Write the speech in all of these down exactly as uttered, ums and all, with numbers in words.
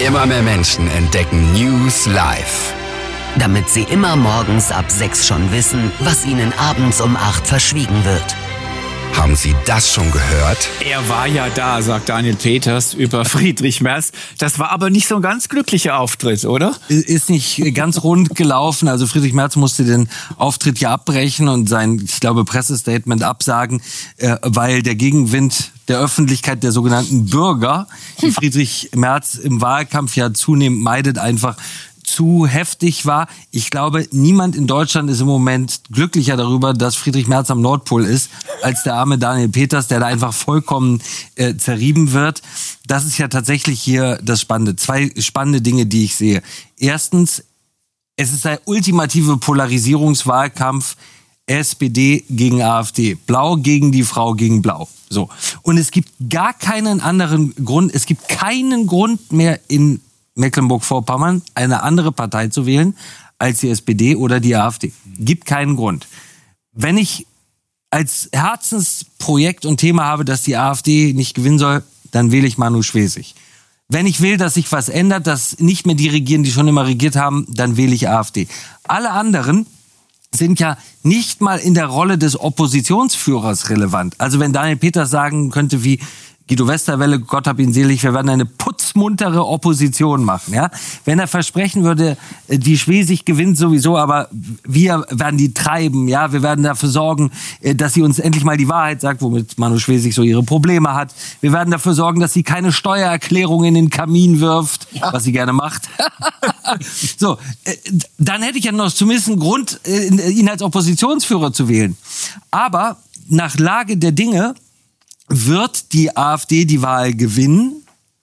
Immer mehr Menschen entdecken News live. Damit sie immer morgens ab sechs schon wissen, was ihnen abends um acht verschwiegen wird. Haben Sie das schon gehört? Er war ja da, sagt Daniel Peters über Friedrich Merz. Das war aber nicht so ein ganz glücklicher Auftritt, oder? Ist nicht ganz rund gelaufen. Also Friedrich Merz musste den Auftritt ja abbrechen und sein, ich glaube, Pressestatement absagen, äh, weil der Gegenwind der Öffentlichkeit, der sogenannten Bürger, die Friedrich Merz im Wahlkampf ja zunehmend meidet, einfach zu heftig war. Ich glaube, niemand in Deutschland ist im Moment glücklicher darüber, dass Friedrich Merz am Nordpol ist, als der arme Daniel Peters, der da einfach vollkommen äh, zerrieben wird. Das ist ja tatsächlich hier das Spannende. Zwei spannende Dinge, die ich sehe. Erstens, es ist ein ultimative Polarisierungswahlkampf, S P D gegen AfD. Blau gegen die Frau gegen Blau. So. Und es gibt gar keinen anderen Grund, es gibt keinen Grund mehr in Mecklenburg-Vorpommern eine andere Partei zu wählen als die S P D oder die AfD. Gibt keinen Grund. Wenn ich als Herzensprojekt und Thema habe, dass die AfD nicht gewinnen soll, dann wähle ich Manu Schwesig. Wenn ich will, dass sich was ändert, dass nicht mehr die regieren, die schon immer regiert haben, dann wähle ich AfD. Alle anderen sind ja nicht mal in der Rolle des Oppositionsführers relevant. Also wenn Daniel Peters sagen könnte wie Guido Westerwelle, Gott hab ihn selig, wir werden eine putzmuntere Opposition machen. Ja? Wenn er versprechen würde, die Schwesig gewinnt sowieso, aber wir werden die treiben, ja, wir werden dafür sorgen, dass sie uns endlich mal die Wahrheit sagt, womit Manu Schwesig so ihre Probleme hat. Wir werden dafür sorgen, dass sie keine Steuererklärung in den Kamin wirft, ja, was sie gerne macht. So, dann hätte ich ja noch zumindest einen Grund, ihn als Oppositionsführer zu wählen. Aber nach Lage der Dinge wird die AfD die Wahl gewinnen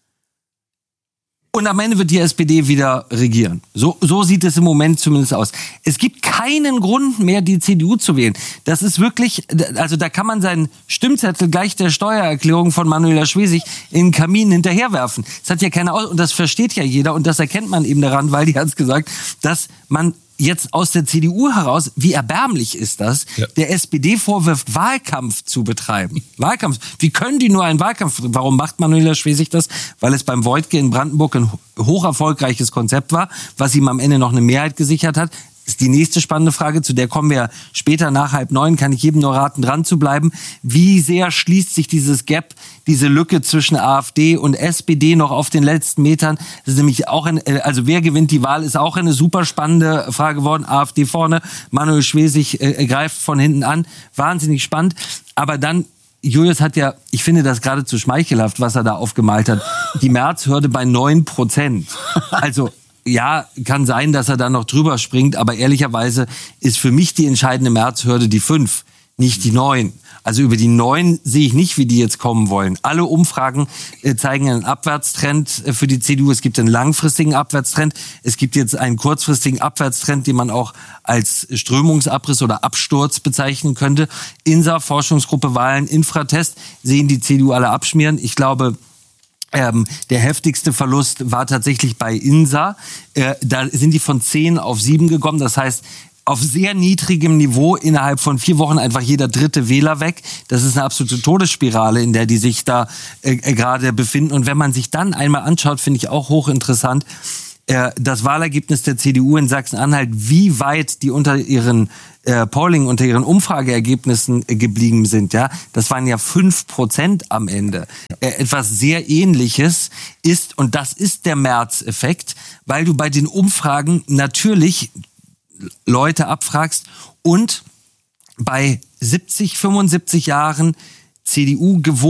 und am Ende wird die S P D wieder regieren. So, so sieht es im Moment zumindest aus. Es gibt keinen Grund mehr, die C D U zu wählen. Das ist wirklich, also da kann man seinen Stimmzettel gleich der Steuererklärung von Manuela Schwesig in den Kamin hinterherwerfen. Das hat ja keiner aus, und das versteht ja jeder und das erkennt man eben daran, weil die hat es gesagt, dass man jetzt aus der C D U heraus, wie erbärmlich ist das, ja, der S P D vorwirft, Wahlkampf zu betreiben. Wahlkampf. Wie können die nur einen Wahlkampf? Warum macht Manuela Schwesig das? Weil es beim Voigtke in Brandenburg ein hoch erfolgreiches Konzept war, was ihm am Ende noch eine Mehrheit gesichert hat. Ist die nächste spannende Frage, zu der kommen wir später nach halb neun, kann ich jedem nur raten, dran zu bleiben. Wie sehr schließt sich dieses Gap, diese Lücke zwischen AfD und S P D noch auf den letzten Metern? Das ist nämlich auch ein, also wer gewinnt die Wahl, ist auch eine super spannende Frage geworden. AfD vorne, Manuel Schwesig äh, greift von hinten an. Wahnsinnig spannend. Aber dann, Julius hat ja, ich finde das geradezu schmeichelhaft, was er da aufgemalt hat. Die Merz-Hürde bei neun Prozent. Also, ja, kann sein, dass er da noch drüber springt, aber ehrlicherweise ist für mich die entscheidende Märzhürde die fünf, nicht die neun. Also über die neun sehe ich nicht, wie die jetzt kommen wollen. Alle Umfragen äh, zeigen einen Abwärtstrend äh, für die C D U. Es gibt einen langfristigen Abwärtstrend. Es gibt jetzt einen kurzfristigen Abwärtstrend, den man auch als Strömungsabriss oder Absturz bezeichnen könnte. I N S A, Forschungsgruppe Wahlen, Infratest, sehen die C D U alle abschmieren. Ich glaube, Ähm, der heftigste Verlust war tatsächlich bei I N S A. Äh, da sind die von zehn auf sieben gekommen. Das heißt, auf sehr niedrigem Niveau innerhalb von vier Wochen einfach jeder dritte Wähler weg. Das ist eine absolute Todesspirale, in der die sich da äh, gerade befinden. Und wenn man sich dann einmal anschaut, finde ich auch hochinteressant, äh, das Wahlergebnis der C D U in Sachsen-Anhalt, wie weit die unter ihren äh, Polling, unter ihren Umfrageergebnissen äh, geblieben sind. Ja, das waren ja fünf Prozent am Ende. Äh, etwas sehr Ähnliches ist, und das ist der Merz-Effekt, weil du bei den Umfragen natürlich Leute abfragst und bei siebzig, fünfundsiebzig Jahren C D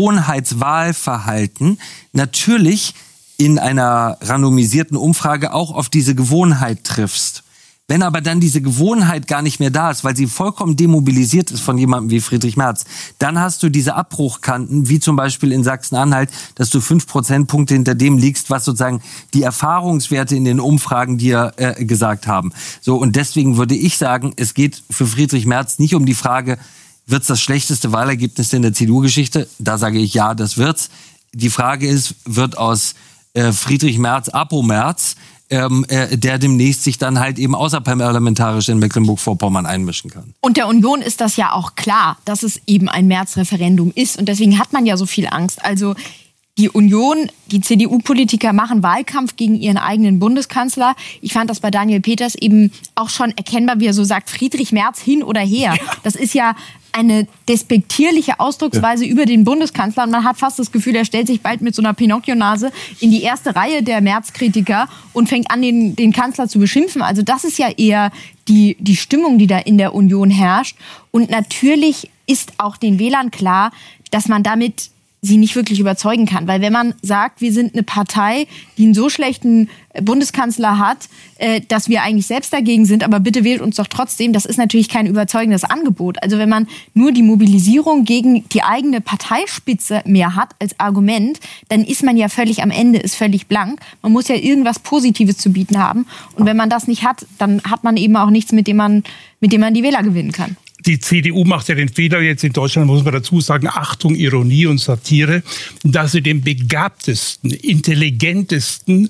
U-Gewohnheitswahlverhalten natürlich in einer randomisierten Umfrage auch auf diese Gewohnheit triffst. Wenn aber dann diese Gewohnheit gar nicht mehr da ist, weil sie vollkommen demobilisiert ist von jemandem wie Friedrich Merz, dann hast du diese Abbruchkanten, wie zum Beispiel in Sachsen-Anhalt, dass du fünf Prozentpunkte hinter dem liegst, was sozusagen die Erfahrungswerte in den Umfragen dir äh, gesagt haben. So, und deswegen würde ich sagen, es geht für Friedrich Merz nicht um die Frage, wird's das schlechteste Wahlergebnis in der C D U-Geschichte? Da sage ich ja, das wird's. Die Frage ist, wird aus äh, Friedrich Merz Apo Merz, Ähm, äh, der demnächst sich dann halt eben außerparlamentarisch in Mecklenburg-Vorpommern einmischen kann. Und der Union ist das ja auch klar, dass es eben ein März-Referendum ist. Und deswegen hat man ja so viel Angst. Also die Union, die C D U-Politiker machen Wahlkampf gegen ihren eigenen Bundeskanzler. Ich fand das bei Daniel Peters eben auch schon erkennbar, wie er so sagt, Friedrich Merz hin oder her. Das ist ja eine despektierliche Ausdrucksweise ja. über den Bundeskanzler. Und man hat fast das Gefühl, er stellt sich bald mit so einer Pinocchio-Nase in die erste Reihe der Merz-Kritiker und fängt an, den, den Kanzler zu beschimpfen. Also das ist ja eher die, die Stimmung, die da in der Union herrscht. Und natürlich ist auch den Wählern klar, dass man damit sie nicht wirklich überzeugen kann. Weil wenn man sagt, wir sind eine Partei, die einen so schlechten Bundeskanzler hat, äh, dass wir eigentlich selbst dagegen sind, aber bitte wählt uns doch trotzdem, das ist natürlich kein überzeugendes Angebot. Also wenn man nur die Mobilisierung gegen die eigene Parteispitze mehr hat als Argument, dann ist man ja völlig am Ende, ist völlig blank. Man muss ja irgendwas Positives zu bieten haben. Und wenn man das nicht hat, dann hat man eben auch nichts, mit dem man, mit dem man die Wähler gewinnen kann. Die C D U macht ja den Fehler jetzt in Deutschland, muss man dazu sagen, Achtung, Ironie und Satire, dass sie den begabtesten, intelligentesten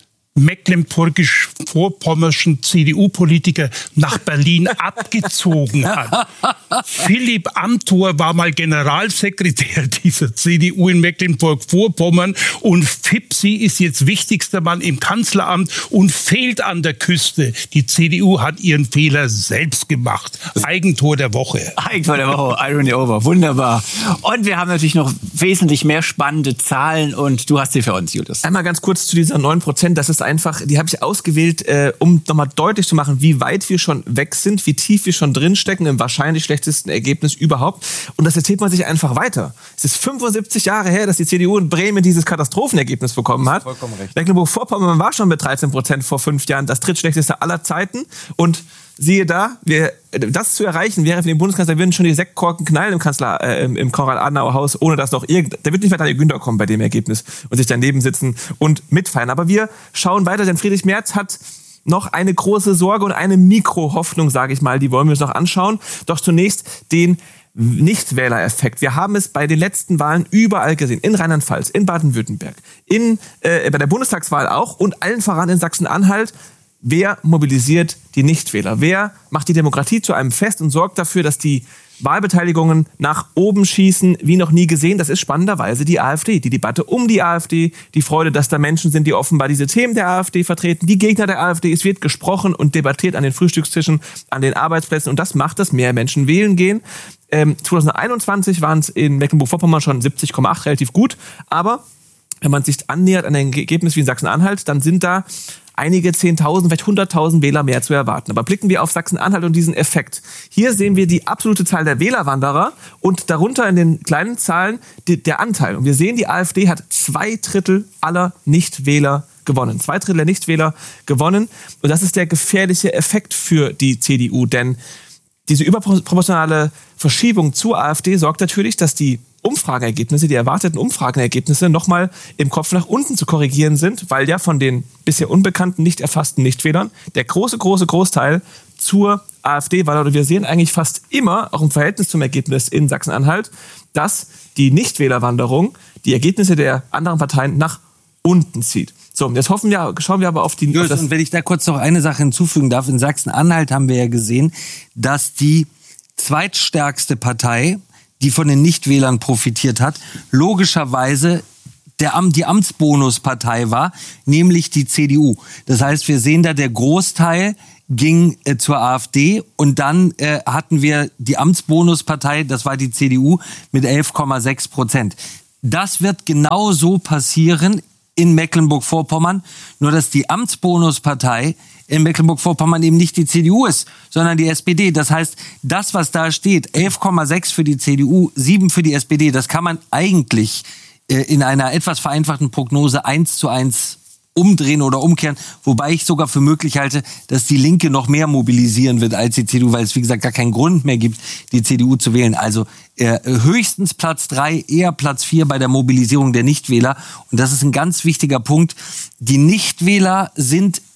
mecklenburgisch-vorpommerschen C D U-Politiker nach Berlin abgezogen hat. Philipp Amthor war mal Generalsekretär dieser C D U in Mecklenburg-Vorpommern und Fipsi ist jetzt wichtigster Mann im Kanzleramt und fehlt an der Küste. Die C D U hat ihren Fehler selbst gemacht. Eigentor der Woche. Eigentor der Woche, Irony over, wunderbar. Und wir haben natürlich noch wesentlich mehr spannende Zahlen und du hast sie für uns, Julius. Einmal ganz kurz zu dieser neun Prozent, das ist einfach, die habe ich ausgewählt, äh, um nochmal deutlich zu machen, wie weit wir schon weg sind, wie tief wir schon drinstecken im wahrscheinlich schlechtesten Ergebnis überhaupt. Und das erzählt man sich einfach weiter. Es ist fünfundsiebzig Jahre her, dass die C D U in Bremen dieses Katastrophenergebnis bekommen hat. Vollkommen recht. Mecklenburg-Vorpommern war schon mit dreizehn Prozent vor fünf Jahren das drittschlechteste aller Zeiten. Und siehe da, wir, das zu erreichen wäre für den Bundeskanzler, würden schon die Sektkorken knallen im Kanzler, äh, im, im Konrad-Adenauer-Haus, ohne dass noch irgend, da wird nicht mehr Daniel Günther kommen bei dem Ergebnis und sich daneben sitzen und mitfeiern. Aber wir schauen weiter, denn Friedrich Merz hat noch eine große Sorge und eine Mikrohoffnung, sage ich mal, die wollen wir uns noch anschauen. Doch zunächst den Nichtwählereffekt. Wir haben es bei den letzten Wahlen überall gesehen. In Rheinland-Pfalz, in Baden-Württemberg, in, äh, bei der Bundestagswahl auch und allen voran in Sachsen-Anhalt. Wer mobilisiert die Nichtwähler? Wer macht die Demokratie zu einem Fest und sorgt dafür, dass die Wahlbeteiligungen nach oben schießen, wie noch nie gesehen? Das ist spannenderweise die AfD. Die Debatte um die AfD, die Freude, dass da Menschen sind, die offenbar diese Themen der AfD vertreten, die Gegner der AfD. Es wird gesprochen und debattiert an den Frühstückstischen, an den Arbeitsplätzen und das macht, dass mehr Menschen wählen gehen. Ähm, zwanzig einundzwanzig waren es in Mecklenburg-Vorpommern schon siebzig Komma acht, relativ gut. Aber wenn man sich annähert an ein Ergebnis wie in Sachsen-Anhalt, dann sind da einige Zehntausend, vielleicht hunderttausend Wähler mehr zu erwarten. Aber blicken wir auf Sachsen-Anhalt und diesen Effekt. Hier sehen wir die absolute Zahl der Wählerwanderer und darunter in den kleinen Zahlen die, der Anteil. Und wir sehen, die AfD hat zwei Drittel aller Nichtwähler gewonnen. Zwei Drittel der Nichtwähler gewonnen. Und das ist der gefährliche Effekt für die C D U. Denn diese überproportionale Verschiebung zur AfD sorgt natürlich, dass die Umfrageergebnisse, die erwarteten Umfragenergebnisse nochmal im Kopf nach unten zu korrigieren sind, weil ja von den bisher unbekannten, nicht erfassten Nichtwählern der große, große Großteil zur AfD war. Oder wir sehen eigentlich fast immer, auch im Verhältnis zum Ergebnis in Sachsen-Anhalt, dass die Nichtwählerwanderung die Ergebnisse der anderen Parteien nach unten zieht. So, jetzt hoffen wir, schauen wir aber auf die... Julius, und wenn ich da kurz noch eine Sache hinzufügen darf, in Sachsen-Anhalt haben wir ja gesehen, dass die zweitstärkste Partei, die von den Nichtwählern profitiert hat, logischerweise der Am- die Amtsbonuspartei war, nämlich die C D U. Das heißt, wir sehen da, der Großteil ging äh, zur AfD und dann äh, hatten wir die Amtsbonuspartei, das war die C D U, mit elf Komma sechs Prozent. Das wird genau so passieren in Mecklenburg-Vorpommern, nur dass die Amtsbonuspartei in Mecklenburg-Vorpommern eben nicht die C D U ist, sondern die S P D. Das heißt, das, was da steht, elf Komma sechs für die C D U, sieben für die S P D, das kann man eigentlich äh, in einer etwas vereinfachten Prognose eins zu eins umdrehen oder umkehren, wobei ich sogar für möglich halte, dass die Linke noch mehr mobilisieren wird als die C D U, weil es, wie gesagt, gar keinen Grund mehr gibt, die C D U zu wählen. Also äh, höchstens Platz drei, eher Platz vier bei der Mobilisierung der Nichtwähler. Und das ist ein ganz wichtiger Punkt. Die Nichtwähler sind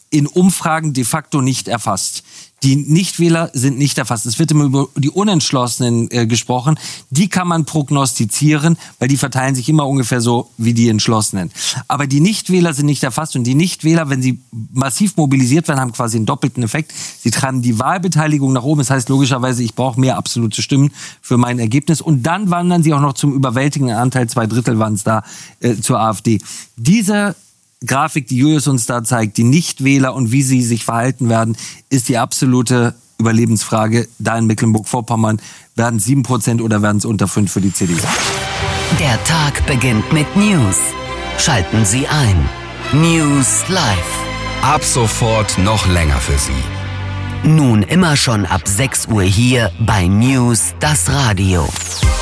in Umfragen de facto nicht erfasst. Die Nichtwähler sind nicht erfasst. Es wird immer über die Unentschlossenen äh, gesprochen. Die kann man prognostizieren, weil die verteilen sich immer ungefähr so wie die Entschlossenen. Aber die Nichtwähler sind nicht erfasst. Und die Nichtwähler, wenn sie massiv mobilisiert werden, haben quasi einen doppelten Effekt. Sie treiben die Wahlbeteiligung nach oben. Das heißt logischerweise, ich brauche mehr absolute Stimmen für mein Ergebnis. Und dann wandern sie auch noch zum überwältigenden Anteil, zwei Drittel waren es da, äh, zur AfD. Diese Grafik, die Julius uns da zeigt, die Nichtwähler und wie sie sich verhalten werden, ist die absolute Überlebensfrage. Da in Mecklenburg-Vorpommern, werden es sieben Prozent oder werden es unter fünf für die C D U? Der Tag beginnt mit News. Schalten Sie ein. News Live. Ab sofort noch länger für Sie. Nun immer schon ab sechs Uhr hier bei News, das Radio.